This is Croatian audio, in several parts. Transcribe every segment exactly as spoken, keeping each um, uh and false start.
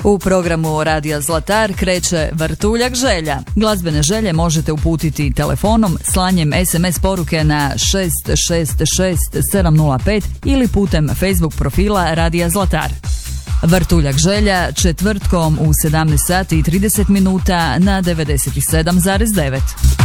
U programu Radija Zlatar kreće Vrtuljak želja. Glazbene želje možete uputiti telefonom, slanjem es em es poruke na šest šest šest sedam nula pet ili putem Facebook profila Radija Zlatar. Vrtuljak želja četvrtkom u sedamnaest sati i trideset minuta na devedeset sedam zarez devet.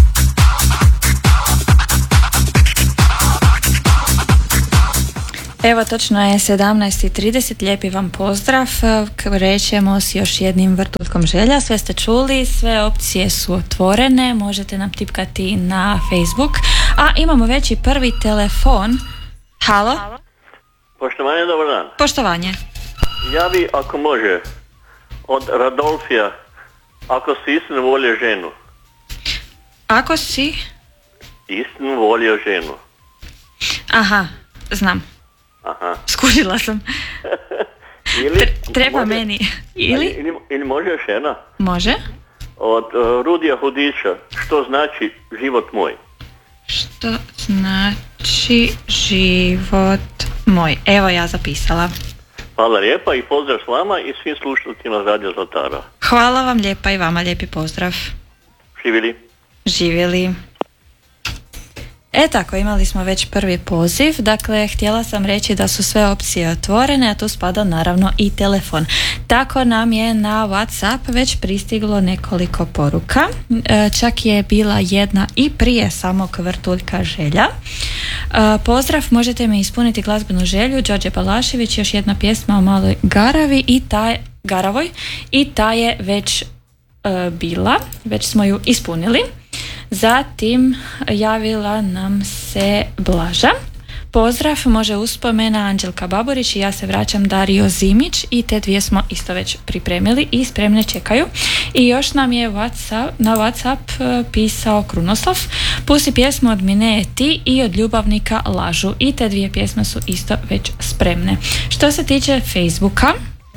Evo, točno je sedamnaest i trideset, lijepi vam pozdrav, krećemo s još jednim vrtuljkom želja, sve ste čuli, sve opcije su otvorene, možete nam tipkati na Facebook, a imamo već i prvi telefon. Halo? Poštovanje, dobar dan. Poštovanje. Ja bi, ako može, od Radolfija, ako si istinu volio ženu. Ako si? Istinu volio ženu. Aha, znam. Aha. Skužila sam. Ili, Treba može, meni. Ili? Ili, ili može još jedna? Može. Od uh, Rudija Hudića. Što znači život moj? Što znači život moj? Evo, ja zapisala. Hvala lijepa i pozdrav s vama i svim slušateljima Radija Zlatara. Hvala vam lijepa i vama lijepi pozdrav. Živjeli. Živjeli. E tako, imali smo već prvi poziv, dakle htjela sam reći da su sve opcije otvorene, a tu spada naravno i telefon. Tako nam je na WhatsApp već pristiglo nekoliko poruka, e, čak je bila jedna i prije samog vrtuljka želja. E, pozdrav, možete mi ispuniti glazbenu želju, Đorđe Balašević, još jedna pjesma o maloj Garavi i taj, Garavoj i ta je već e, bila, već smo ju ispunili. Zatim javila nam se Blaža. Pozdrav, može uspomena Anđelka Baburić i ja se vraćam Dario Zimić i te dvije smo isto već pripremili i spremne čekaju. I još nam je WhatsApp, na WhatsApp pisao Krunoslav. Pusti pjesmu od Mineje ti i od Ljubavnika Lažu i te dvije pjesme su isto već spremne. Što se tiče Facebooka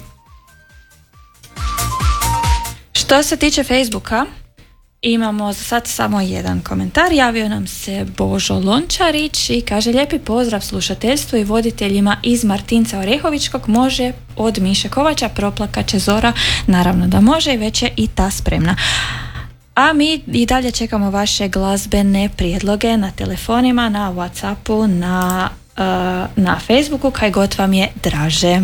Što se tiče Facebooka imamo za sad samo jedan komentar. Javio nam se Božo Lončarić i kaže: lijepi pozdrav slušateljstvu i voditeljima iz Martinca Orehovičkog, može od Miše Kovača, proplakat će Zora. Naravno da može i već je i ta spremna. A mi i dalje čekamo vaše glazbene prijedloge na telefonima, na WhatsAppu, na, uh, na Facebooku, kaj god vam je draže.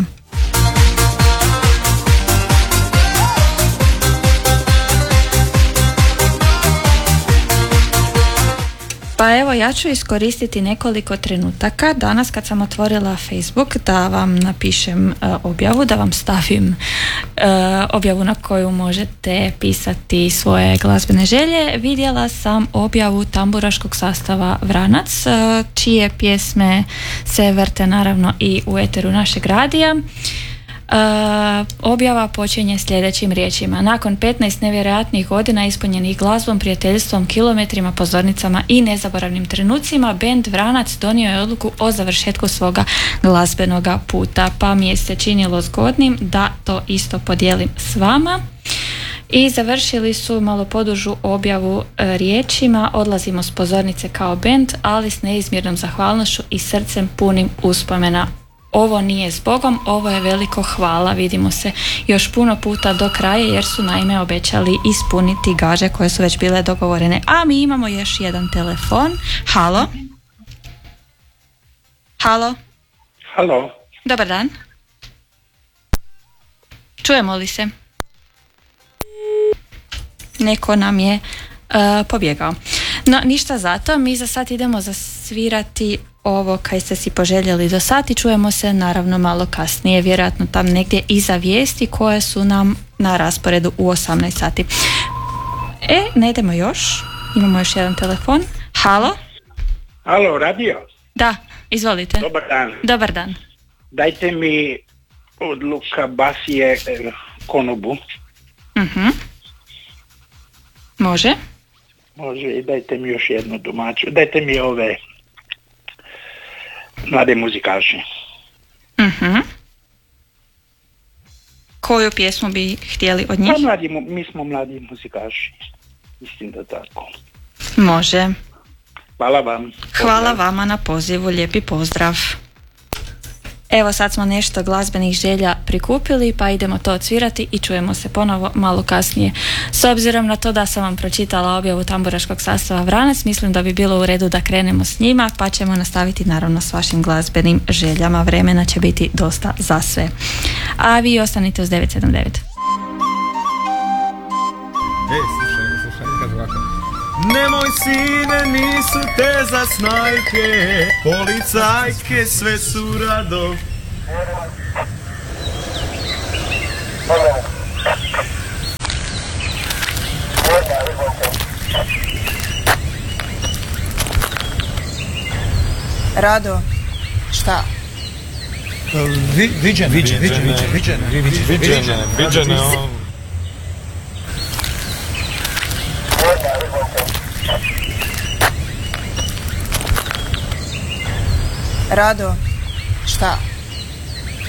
Pa evo, ja ću iskoristiti nekoliko trenutaka danas kad sam otvorila Facebook da vam napišem uh, objavu, da vam stavim uh, objavu na koju možete pisati svoje glazbene želje. Vidjela sam objavu tamburaškog sastava Vranac, uh, čije pjesme se vrte naravno i u eteru našeg radija. Uh, objava počinje sljedećim riječima: nakon petnaest nevjerojatnih godina ispunjenih glazbom, prijateljstvom, kilometrima, pozornicama i nezaboravnim trenucima, bend Vranac donio je odluku o završetku svoga glazbenog puta, pa mi je se činilo zgodnim da to isto podijelim s vama. I završili su malo podužu objavu e, riječima: odlazimo s pozornice kao bend, ali s neizmjernom zahvalnošću i srcem punim uspomena. Ovo nije zbogom, ovo je veliko hvala. Vidimo se još puno puta do kraja, jer su naime obećali ispuniti gaže koje su već bile dogovorene. A mi imamo još jedan telefon. Halo? Halo? Halo? Dobar dan. Čujemo li se? Neko nam je uh, pobjegao. No, ništa zato, mi za sad idemo zasvirati ovo kaj ste si poželjeli do sati. Čujemo se naravno malo kasnije, vjerojatno tam negdje iza vijesti koje su nam na rasporedu u osamnaest sati. E, ne idemo još, imamo još jedan telefon. Halo? Halo, radio? Da, izvolite. Dobar dan. Dobar dan. Dajte mi od Luka Basije eh, Konobu. Uh-huh. Može? Može, i dajte mi još jednu domaću. Dajte mi ove mlade muzikaše. Uh-huh. Koju pjesmu bi htjeli od njih? Pa mladi, mi smo mladi muzikaši. Mislim da tako. Može. Hvala vam. Hvala vama na pozivu, lijepi pozdrav. Evo sad smo nešto glazbenih želja prikupili, pa idemo to odsvirati i čujemo se ponovo malo kasnije. S obzirom na to da sam vam pročitala objavu tamburaškog sastava Vranac, mislim da bi bilo u redu da krenemo s njima, pa ćemo nastaviti naravno s vašim glazbenim željama. Vremena će biti dosta za sve. A vi ostanite uz devet sedam devet. Ej, slušaj, slušaj, kaže ovako. Nemoj sine, nisu te za snajke, policajke sve su rado. Rado, šta? Vi, viđene, viđene, viđene, viđene, Viđene, viđene, Rado, šta?